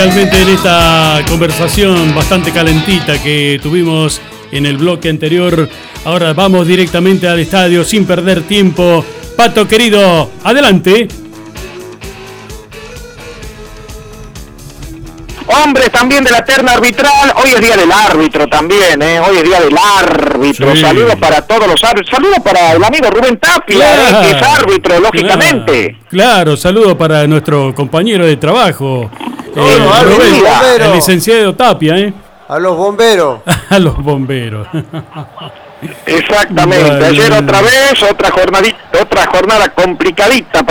realmente en esta conversación bastante calentita que tuvimos en el bloque anterior. Ahora vamos directamente al estadio sin perder tiempo. Pato querido, adelante. Hombres también de la terna arbitral. Hoy es día del árbitro también, hoy es día del árbitro. Sí. Saludos para todos los árbitros. Saludos para el amigo Rubén Tapia, claro, que es árbitro, lógicamente. Claro, saludos para nuestro compañero de trabajo, Rubén, el licenciado Tapia, A los bomberos. A los bomberos. Exactamente. Ayer otra vez, otra jornada complicadita